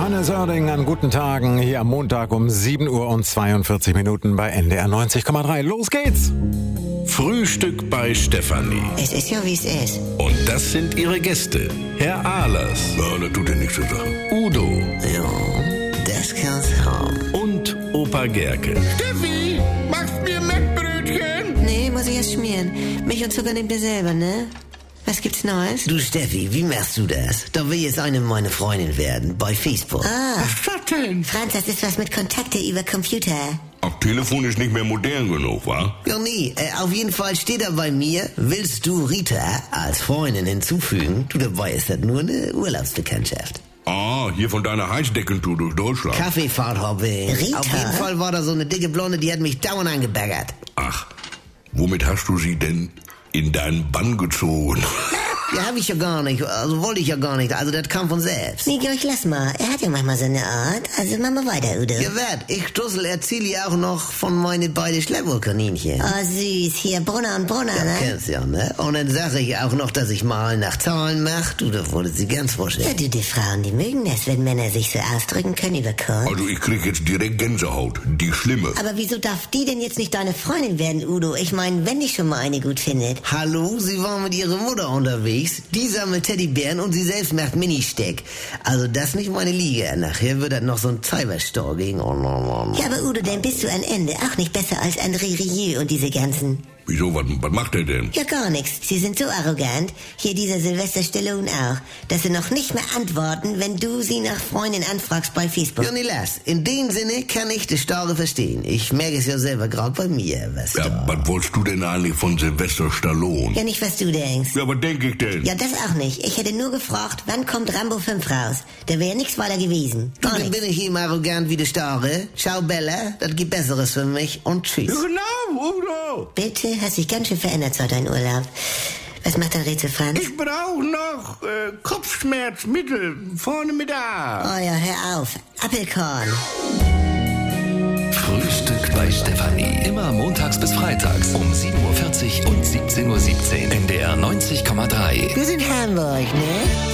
Hannes Oerding an guten Tagen hier am Montag um 7 Uhr und 42 Minuten bei NDR 90,3. Los geht's! Frühstück bei Stefanie. Es ist ja, wie es ist. Und das sind ihre Gäste. Herr Ahlers. Ja, das tut ja nichts zu sagen. Udo. Ja, das kann's haben. Und Opa Gerke. Steffi, machst mir Mettbrötchen? Nee, muss ich erst schmieren. Milch und Zucker nehmt ihr selber, ne? Was gibt's Neues? Du Steffi, wie machst du das? Da will jetzt eine meine Freundin werden, bei Facebook. Ah, Was ist das denn? Franz, das ist was mit Kontakte über Computer. Ach, Telefon ist nicht mehr modern genug, wa? Ja, nee, auf jeden Fall steht da bei mir, willst du Rita als Freundin hinzufügen? Du, dabei ist das nur eine Urlaubsbekanntschaft. Ah, hier von deiner Heizdeckentour durch Deutschland. Kaffeefahrt-Hobby. Rita? Auf jeden Fall war da so eine dicke Blonde, die hat mich dauernd angebaggert. Ach, womit hast du sie denn in deinen Bann gezogen? Ja, hab ich ja gar nicht, also wollte ich ja gar nicht, also das kam von selbst. Nee, Georg, lass mal. Er hat ja manchmal so eine Art. Also mach mal weiter, Udo. Ja, werd, ich Stussel erzähle ja auch noch von meinen beiden Schleppwohlkaninchen. Oh, süß. Hier, Brunner und Brunner, Ja, ne? kennst ja, ne? Und dann sage ich auch noch, dass ich mal nach Zahlen mache. Du, das wollte sie ganz Ja, vorstellen. du, die Frauen, die mögen das, wenn Männer sich so ausdrücken können über Kunst. Also ich krieg jetzt direkt Gänsehaut. Die schlimme. Aber wieso darf die denn jetzt nicht deine Freundin werden, Udo? Ich meine, wenn dich schon mal eine gut findet. Hallo, sie war mit ihrer Mutter unterwegs. Die sammelt Teddybären und sie selbst macht Ministeck. Also das nicht meine Liga. Nachher wird das noch so ein Cyberstalking. Oh, no. Ja, aber Udo, dann bist du am Ende auch nicht besser als André Rieu und diese ganzen. Wieso, was macht er denn? Ja, gar nichts. Sie sind so arrogant, hier dieser Sylvester Stallone auch, dass sie noch nicht mehr antworten, wenn du sie nach Freundin anfragst bei Facebook. Johnny Lass, in dem Sinne kann ich die Starre verstehen. Ich merke es ja selber gerade bei mir, was Ja, da. was wolltest du denn eigentlich von Sylvester Stallone? Ja, nicht, was du denkst. Ja, was denk ich denn? Ja, das auch nicht. Ich hätte nur gefragt, wann kommt Rambo 5 raus? Da wäre nichts weiter gewesen. Du, Gar dann nichts. bin ich eben arrogant wie die Starre. Ciao Bella, das gibt Besseres für mich und tschüss. Genau, Udo. Bitte, hast dich ganz schön verändert seit deinem Urlaub. Was macht dein Rätsel, Franz? Ich brauche noch Kopfschmerzmittel. Vorne mit A. Oh ja, hör auf. Appelkorn. Frühstück bei Stefanie. Immer montags bis freitags um 7.40 Uhr und 17.17 Uhr. NDR 90,3. Wir sind Hamburg, ne?